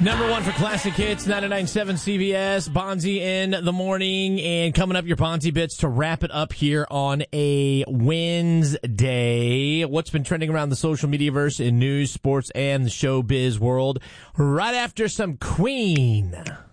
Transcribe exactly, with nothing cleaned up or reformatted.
Number one for classic hits, ninety-nine point seven C B S, Bonzi in the morning, and coming up your Bonzi bits to wrap it up here on a Wednesday. What's been trending around the social mediaverse in news, sports, and the showbiz world right after some Queen.